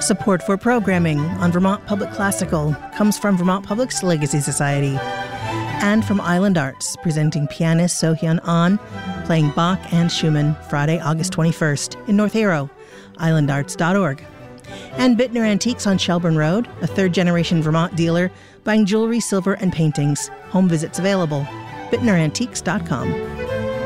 Support for programming on Vermont Public Classical comes from Vermont Public's Legacy Society and from Island Arts, presenting pianist So-Hyun Ahn playing Bach and Schumann Friday, August 21st in North Haro, islandarts.org. And Bittner Antiques on Shelburne Road, a third-generation Vermont dealer buying jewelry, silver, and paintings. Home visits available. BittnerAntiques.com.